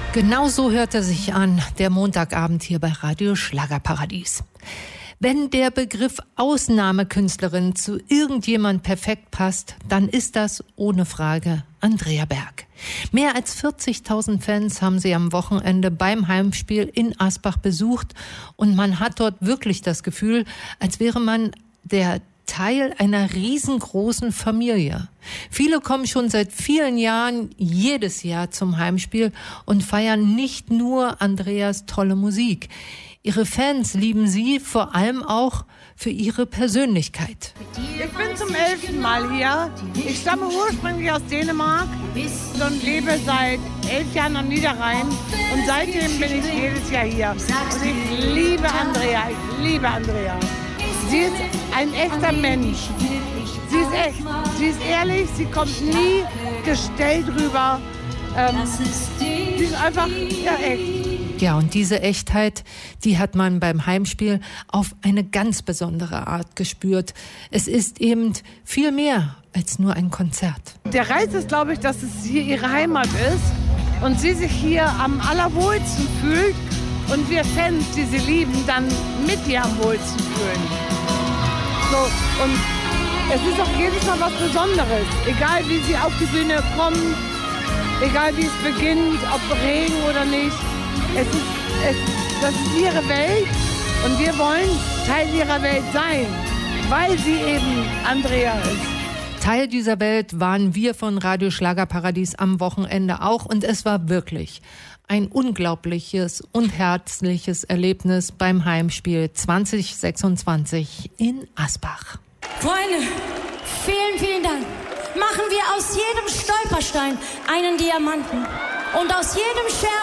Genau so hört er sich an, der Montagabend hier bei Radio Schlagerparadies. Wenn der Begriff Ausnahmekünstlerin zu irgendjemand perfekt passt, dann ist das ohne Frage Andrea Berg. Mehr als 40.000 Fans haben sie am Wochenende beim Heimspiel in Asbach besucht und man hat dort wirklich das Gefühl, als wäre man der Teil einer riesengroßen Familie. Viele kommen schon seit vielen Jahren jedes Jahr zum Heimspiel und feiern nicht nur Andreas tolle Musik. Ihre Fans lieben sie vor allem auch für ihre Persönlichkeit. Ich bin zum 11. Mal hier. Ich stamme ursprünglich aus Dänemark und lebe seit 11 Jahren am Niederrhein. Und seitdem bin ich jedes Jahr hier. Und ich liebe Andrea, Sie ist ein echter Mensch. Sie ist echt. Sie ist ehrlich, sie kommt nie gestellt rüber. Sie ist einfach, ja, echt. Ja, und diese Echtheit, die hat man beim Heimspiel auf eine ganz besondere Art gespürt. Es ist eben viel mehr als nur ein Konzert. Der Reiz ist, glaube ich, dass es hier ihre Heimat ist und sie sich hier am allerwohlsten fühlt und wir Fans, die sie lieben, dann mit ihr am wohlsten fühlen. So, und es ist auch jedes Mal was Besonderes, egal wie sie auf die Bühne kommen, egal wie es beginnt, ob Regen oder nicht. Das ist ihre Welt und wir wollen Teil ihrer Welt sein, weil sie eben Andrea ist. Teil dieser Welt waren wir von Radio Schlagerparadies am Wochenende auch und es war wirklich ein unglaubliches und herzliches Erlebnis beim Heimspiel 2026 in Asbach. Freunde, vielen, vielen Dank. Machen wir aus jedem Stolperstein einen Diamanten und aus jedem Scherben